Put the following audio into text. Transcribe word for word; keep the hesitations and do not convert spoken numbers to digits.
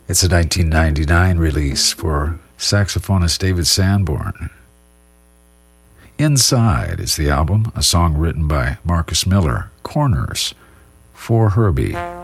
It's a nineteen ninety-nine release for saxophonist David Sanborn. Inside is the album, a song written by Marcus Miller, Corners, for Herbie.